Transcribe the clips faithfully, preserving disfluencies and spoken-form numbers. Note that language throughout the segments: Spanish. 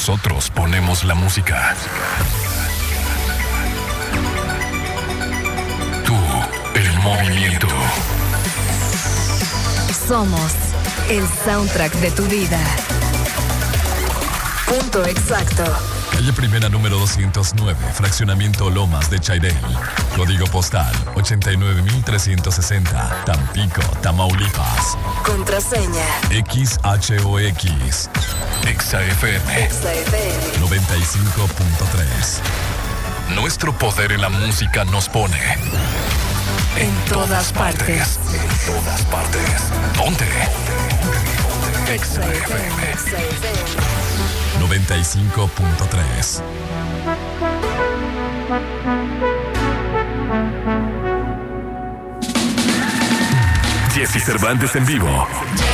Nosotros ponemos la música. Tú, el movimiento. Somos el soundtrack de tu vida. Punto exacto. Calle Primera número doscientos nueve, Fraccionamiento Lomas de Chairel. Código postal ochenta y nueve mil trescientos sesenta, Tampico, Tamaulipas. Contraseña X H O X. Exa F M. Exa F M noventa y cinco punto tres. Nuestro poder en la música nos pone en todas partes. En todas partes. ¿Dónde? Exa F M. Exa F M noventa y cinco punto tres. Jesse Cervantes en vivo.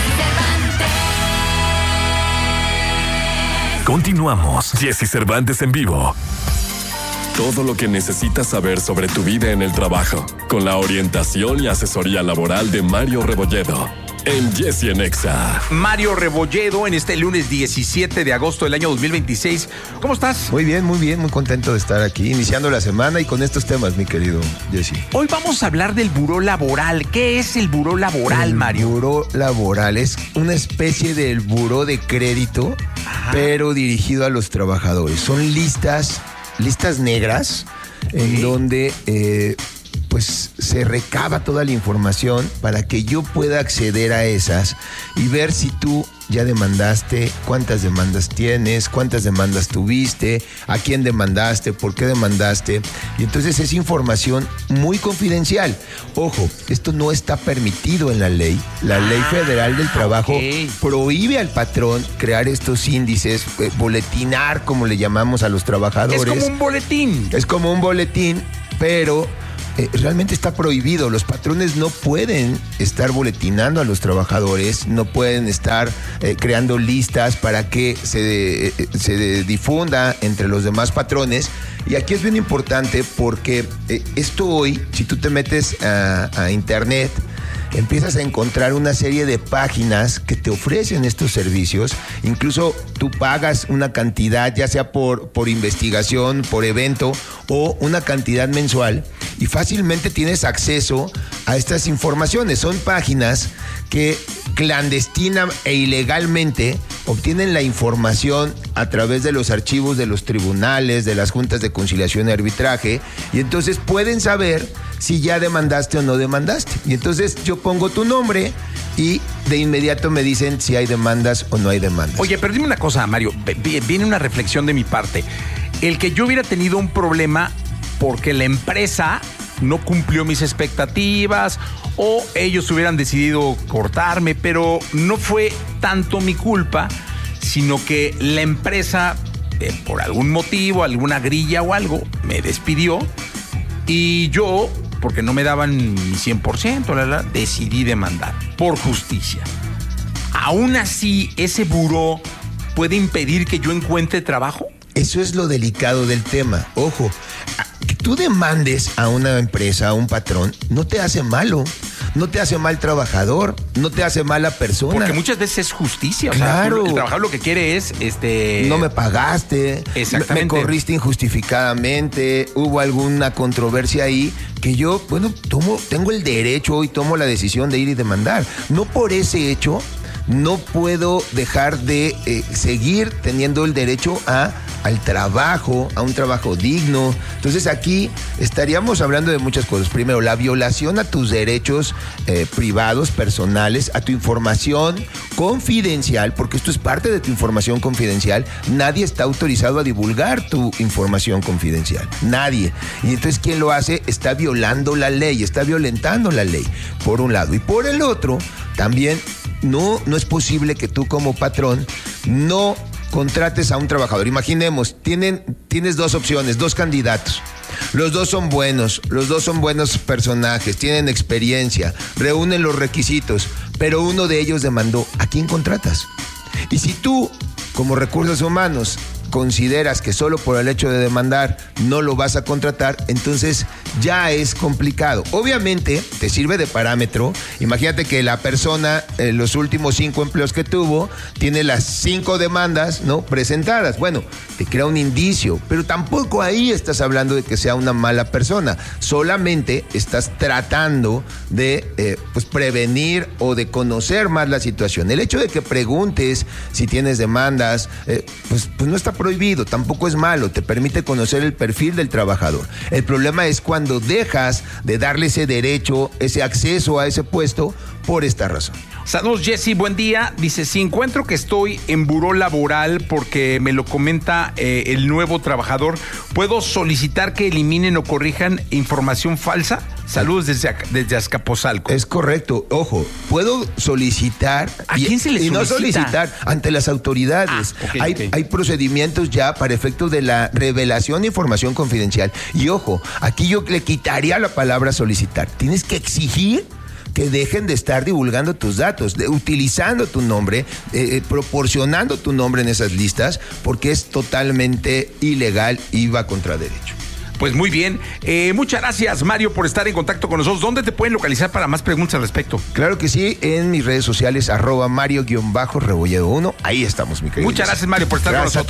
Continuamos. Jesse Cervantes en vivo. Todo lo que necesitas saber sobre tu vida en el trabajo, con la orientación y asesoría laboral de Mario Rebolledo. En Jesse en Exa. Mario Rebolledo en este lunes diecisiete de agosto del año dos mil veintiséis. ¿Cómo estás? Muy bien, muy bien, muy contento de estar aquí, iniciando la semana y con estos temas, mi querido Jesse. Hoy vamos a hablar del buró laboral. ¿Qué es el buró laboral, el Mario? El buró laboral es una especie del buró de crédito, ajá, pero dirigido a los trabajadores. Son listas, listas negras, sí, en donde... Eh, pues se recaba toda la información para que yo pueda acceder a esas y ver si tú ya demandaste, cuántas demandas tienes, cuántas demandas tuviste, a quién demandaste, por qué demandaste. Y entonces es información muy confidencial. Ojo, esto no está permitido en la ley. La ah, Ley Federal del Trabajo okay. prohíbe al patrón crear estos índices, eh, boletinar, como le llamamos a los trabajadores. Es como un boletín. Es como un boletín, pero... Eh, realmente está prohibido. Los patrones no pueden estar boletinando a los trabajadores, no pueden estar eh, creando listas para que se, eh, se difunda entre los demás patrones. Y aquí es bien importante porque eh, esto hoy, si tú te metes a, a internet, empiezas a encontrar una serie de páginas que te ofrecen estos servicios. Incluso tú pagas una cantidad, ya sea por, por investigación, por evento o una cantidad mensual, y fácilmente tienes acceso a estas informaciones. Son páginas que clandestina e ilegalmente obtienen la información a través de los archivos de los tribunales, de las juntas de conciliación y arbitraje, y entonces pueden saber si ya demandaste o no demandaste. Y entonces yo pongo tu nombre y de inmediato me dicen si hay demandas o no hay demandas. Oye, pero dime una cosa, Mario, viene una reflexión de mi parte. El que yo hubiera tenido un problema porque la empresa no cumplió mis expectativas o ellos hubieran decidido cortarme, pero no fue tanto mi culpa, sino que la empresa, eh, por algún motivo, alguna grilla o algo, me despidió y yo, porque no me daban mi cien por ciento, la, la, decidí demandar por justicia. Aún así, ¿ese buró puede impedir que yo encuentre trabajo? Eso es lo delicado del tema. Ojo, que tú demandes a una empresa, a un patrón, no te hace malo. No te hace mal trabajador, no te hace mala persona. Porque muchas veces es justicia. Claro. O sea, el trabajador lo que quiere es... este no me pagaste, exactamente, me corriste injustificadamente, hubo alguna controversia ahí que yo, bueno, tomo, tengo el derecho y tomo la decisión de ir y demandar. No por ese hecho no puedo dejar de eh, seguir teniendo el derecho a al trabajo, a un trabajo digno. Entonces aquí estaríamos hablando de muchas cosas. Primero, la violación a tus derechos eh, privados, personales, a tu información confidencial, porque esto es parte de tu información confidencial. Nadie está autorizado a divulgar tu información confidencial. Nadie. Y entonces quien lo hace está violando la ley, está violentando la ley, por un lado. Y por el otro, también no, no es posible que tú como patrón no contrates a un trabajador. Imaginemos, tienen, tienes dos opciones, dos candidatos. Los dos son buenos, los dos son buenos personajes, tienen experiencia, reúnen los requisitos, pero uno de ellos demandó. ¿A quién contratas? Y si tú, como recursos humanos, consideras que solo por el hecho de demandar no lo vas a contratar, entonces ya es complicado. Obviamente, te sirve de parámetro. Imagínate que la persona, en los últimos cinco empleos que tuvo, tiene las cinco demandas, ¿no?, presentadas. Bueno, te crea un indicio, pero tampoco ahí estás hablando de que sea una mala persona. Solamente estás tratando de eh, pues prevenir o de conocer más la situación. El hecho de que preguntes si tienes demandas, eh, pues, pues no está prohibido, tampoco es malo, te permite conocer el perfil del trabajador. El problema es cuando dejas de darle ese derecho, ese acceso a ese puesto por esta razón. Saludos, Jesse, buen día. Dice, si encuentro que estoy en buró laboral porque me lo comenta eh, el nuevo trabajador, ¿puedo solicitar que eliminen o corrijan información falsa? Saludos desde, desde Azcapotzalco. Es correcto. Ojo, puedo solicitar... ¿A y, quién se le y solicita? no solicitar, ante las autoridades. Ah, okay, hay, okay. hay procedimientos ya para efectos de la revelación de información confidencial. Y ojo, aquí yo le quitaría la palabra solicitar. Tienes que exigir que dejen de estar divulgando tus datos, de, utilizando tu nombre, eh, eh, proporcionando tu nombre en esas listas, porque es totalmente ilegal y va contra derecho. Pues muy bien. Eh, muchas gracias, Mario, por estar en contacto con nosotros. ¿Dónde te pueden localizar para más preguntas al respecto? Claro que sí, en mis redes sociales, arroba Mario-Rebolledo uno. Ahí estamos, mi querido. Muchas gracias, Mario, por estar Gracias con nosotros.